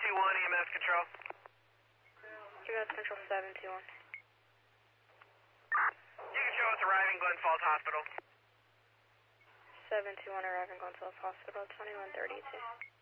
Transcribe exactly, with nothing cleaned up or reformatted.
two one, E M S control. E M S control seven two one. You can show us arriving Glen Falls Hospital. seven two one arriving Glen Falls Hospital, twenty-one thirty-two.